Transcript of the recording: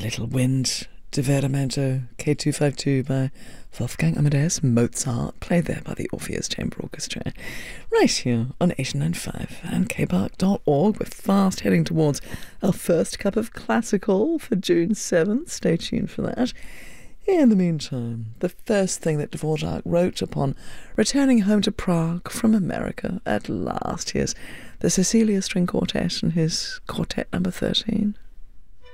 Little Wind, Divertimento, K252 by Wolfgang Amadeus Mozart, played there by the Orpheus Chamber Orchestra. Right here on 89.5 and kpark.org. We're fast heading towards our first cup of classical for June 7th. Stay tuned for that. In the meantime, the first thing that Dvorak wrote upon returning home to Prague from America at last. Here's the Cecilia String Quartet and his Quartet number 13.